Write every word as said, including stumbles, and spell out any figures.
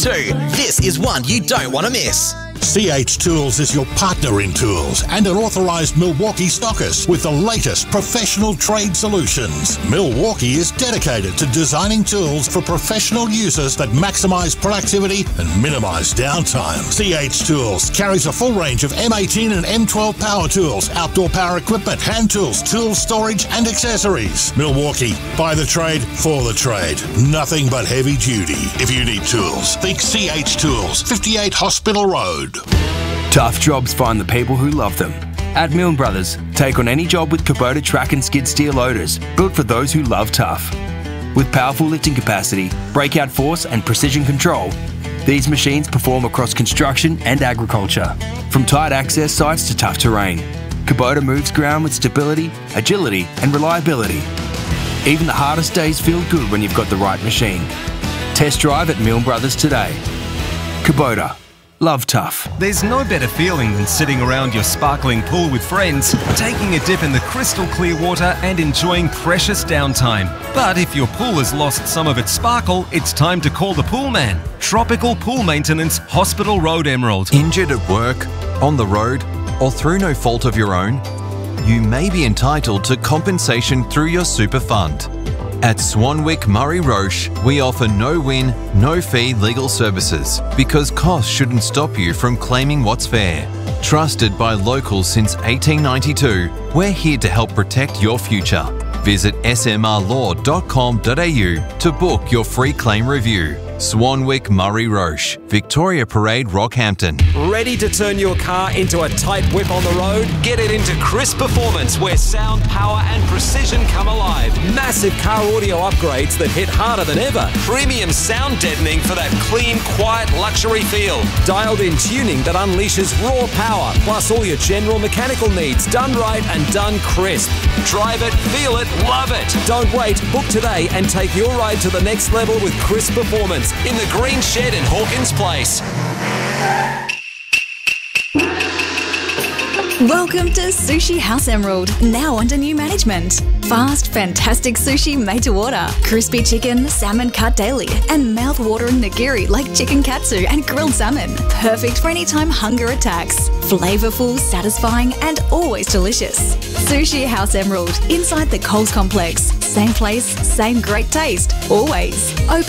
too. This is one you don't want to miss. C H Tools is your partner in tools and an authorised Milwaukee stockist with the latest professional trade solutions. Milwaukee is dedicated to designing tools for professional users that maximise productivity and minimise downtime. C H Tools carries a full range of M eighteen and M twelve power tools, outdoor power equipment, hand tools, tool storage and accessories. Milwaukee, by the trade, for the trade. Nothing but heavy duty. If you need tools, think C H Tools, fifty-eight Hospital Road. Tough jobs find the people who love them. At Milne Brothers, take on any job with Kubota track and skid steer loaders, built for those who love tough. With powerful lifting capacity, breakout force and precision control, these machines perform across construction and agriculture. From tight access sites to tough terrain, Kubota moves ground with stability, agility and reliability. Even the hardest days feel good when you've got the right machine. Test drive at Milne Brothers today. Kubota. Love tough. There's no better feeling than sitting around your sparkling pool with friends, taking a dip in the crystal clear water and enjoying precious downtime. But if your pool has lost some of its sparkle, it's time to call the pool man. Tropical Pool Maintenance, Hospital Road, Emerald. Injured at work, on the road, or through no fault of your own? You may be entitled to compensation through your super fund. At Swanwick Murray Roche, we offer no-win, no-fee legal services because costs shouldn't stop you from claiming what's fair. Trusted by locals since eighteen ninety-two, we're here to help protect your future. Visit s m r law dot com dot a u to book your free claim review. Swanwick Murray Roche, Victoria Parade, Rockhampton. Ready to turn your car into a tight whip on the road? Get it into Chris Performance, where sound, power and precision come alive. Massive car audio upgrades that hit harder than ever. Premium sound deadening for that clean, quiet luxury feel. Dialed in tuning that unleashes raw power, plus all your general mechanical needs done right and done crisp. Drive it, feel it, love it. Don't wait, book today and take your ride to the next level with Chris Performance in the Green Shed in Hawkins Place. Welcome to Sushi House Emerald, now under new management. Fast, fantastic sushi made to order. Crispy chicken, salmon cut daily, and mouth-watering nigiri like chicken katsu and grilled salmon. Perfect for anytime hunger attacks. Flavourful, satisfying, and always delicious. Sushi House Emerald, inside the Coles Complex. Same place, same great taste, always. Open